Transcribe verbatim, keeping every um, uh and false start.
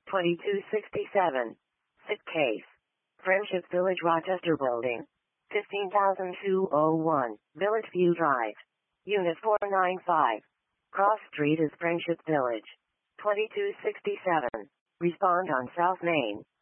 twenty-two sixty-seven. Sit case. Friendship Village, Rochester Building. fifteen thousand two oh one, Village View Drive. Unit four ninety-five. Cross Street is Friendship Village. twenty-two sixty-seven. Respond on South Main.